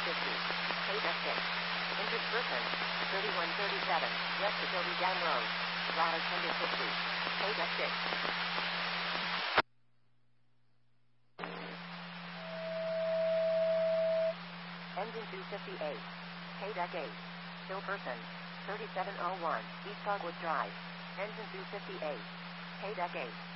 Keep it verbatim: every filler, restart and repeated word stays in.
fifty. Paydeck six. Injured person. thirty-one thirty-seven. West Adobe Dam Road. Router tender fifty. Paydeck six. Engine two fifty-eight. Paydeck eight. Still person. thirty-seven oh one. East Dogwood Drive. Engine two fifty-eight. Paydeck eight.